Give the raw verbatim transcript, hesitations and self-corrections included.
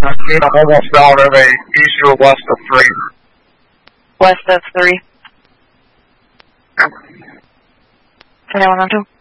nineteen, I'm almost out of a east or west of three. West of three. twenty-one on two.